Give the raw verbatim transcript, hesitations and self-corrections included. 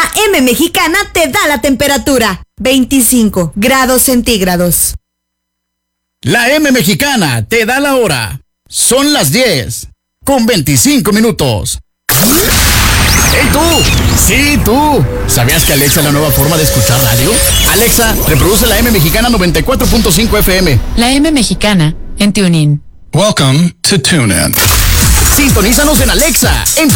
La M Mexicana te da la temperatura. veinticinco grados centígrados. La M Mexicana te da la hora. Son las diez con veinticinco minutos. ¡Hey tú! ¡Sí, tú! ¿Sabías que Alexa es la nueva forma de escuchar radio? Alexa, reproduce la M Mexicana noventa y cuatro punto cinco F M. La M Mexicana en TuneIn. Welcome to TuneIn. Sintonízanos en Alexa, en